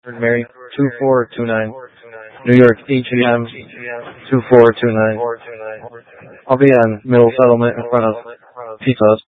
Mary 2429. New York HEM 2429. I'll be on Middle Settlement in front of Pizza Hut.